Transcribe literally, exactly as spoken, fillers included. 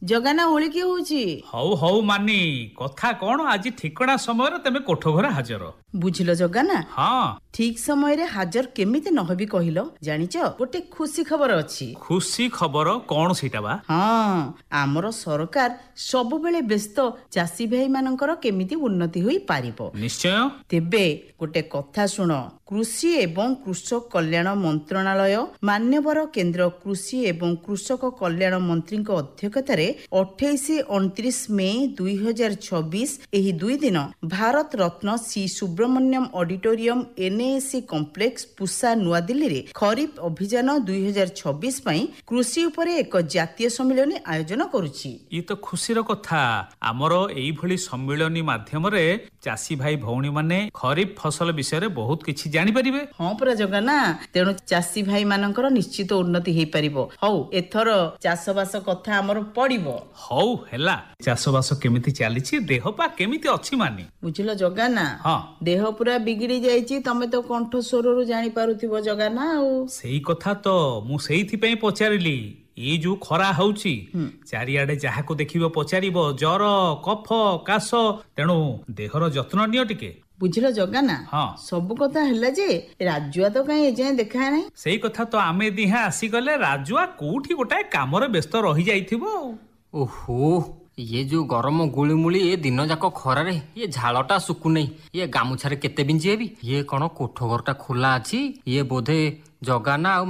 ଜଗାନା ଓଳି କି ହଉଛି। ହଉ ହଉ ମାନି କଥା କଣ ଆଜି ଠିକଣା ସମୟରେ ତମେ କୋଠ ଘରେ ହାଜର। ବୁଝିଲ ଜଗାନା? ହଁ ଠିକ ସମୟରେ ହାଜର କେମିତି ନହବି କହିଲ? ଜାଣିଛ ଗୋଟେ ଖୁସି ଖବର ଅଛି। ଖୁସି ଖବର କଣ ସେଇଟା ବା? ହଁ ଆମର ସରକାର ସବୁବେଳେ ବ୍ୟସ୍ତ ଚାଷୀ ଭାଇ ମାନଙ୍କର କେମିତି ଉନ୍ନତି ହୋଇପାରିବ। ନିଶ୍ଚୟ। ତେବେ ଗୋଟେ କଥା ଶୁଣ, କୃଷି ଏବଂ କୃଷକ କଲ୍ୟାଣ ମନ୍ତ୍ରଣାଳୟ ମାନ୍ୟବର କେନ୍ଦ୍ର କୃଷି ଏବଂ କୃଷକ କଲ୍ୟାଣ ମନ୍ତ୍ରୀଙ୍କ ଅଧ୍ୟକ୍ଷତାରେ ଅଠେଇଶ ଅଣତିରିଶ ମେ ଦୁଇ ହଜାର ଛବିଶ ଏହି ଦୁଇ ଦିନ Bharat Ratna Shri Subramaniam auditorium NAAC complex Pusa ନୂଆଦିଲ୍ଲୀରେ ଖରିଫ ଅଭିଯାନ ଦୁଇ ହଜାର ଛବିଶ ପାଇଁ କୃଷି ଉପରେ ଏକ ଜାତୀୟ ସମ୍ମିଳନୀ ଆୟୋଜନ କରୁଛି। ଇଏ ତ ଖୁସିର କଥା। ଆମର ଏଇଭଳି ସମ୍ମିଳନୀ ମାଧ୍ୟମରେ ଚାଷୀ ଭାଇ ଭଉଣୀ ମାନେ ଖରିଫ ଫସଲ ବିଷୟରେ ବହୁତ କିଛି ଜାଣିପାରିବେ। ହଁ ପୁରା ଜଗାନା, ତେଣୁ ଚାଷୀ ଭାଇ ମାନଙ୍କର ନିଶ୍ଚିତ ଉନ୍ନତି ହେଇପାରିବ। ହଉ ଏଥର ଚାଷବାସ କଥା ଆମର ପଡିବ। ହଉ ହେଲା, ଚାଷବାସ କେମିତି ଚାଲିଛି, ଦେହ ପା କେମିତି ଅଛି ମାନି? ବୁଝିଲ ଜଗାନା? ହଁ ଦେହ ପୁରା ବିଗିଡି ଯାଇଛି, ତମେ ତ କଣ୍ଠ ସ୍ୱରରୁ ଜାଣିପାରୁଥିବ ଜଗାନା। ଆଉ ସେଇ କଥା ତ ମୁଁ ସେଇଥିପାଇଁ ପଚାରିଲି। ଏଇ ଯୋଉ ଖରା ହଉଛି ଚାରିଆଡେ ଯାହାକୁ ଦେଖିବ ପଚାରିବ ଜର କଫ କାଶ, ତେଣୁ ଦେହର ଯତ୍ନ ନିଅ ଟିକେ। ବୁଝିଲ ଜଗାନା? ହଁ ସବୁ କଥା ହେଲା ଯେ ରାଜୁଆ ତ କାହିଁ ଏଯାଏଁ ଦେଖା ନାହିଁ। ସେଇ କଥା ତ, ଆମେ ଦିହା ଆସିଗଲେ ରାଜୁଆ କୋଉଠି ଗୋଟାଏ କାମରେ ବ୍ୟସ୍ତ ରହିଯାଇଥିବ ଆଉ। ଓହୋ, ଇଏ ଯୋଉ ଗରମ ଗୁଳିମୁଳି ଏ ଦିନ ଯାକ ଖରାରେ ଇଏ ଝାଳଟା ଶୁକୁନେଇ। ଇଏ ଗାମୁଛାରେ କେତେ ବିଞ୍ଚିହେବି? ଇଏ କଣ କୋଠ ଘରଟା ଖୋଲା ଅଛି? ଇଏ ବୋଧେ ଜଗାନା ଆଉ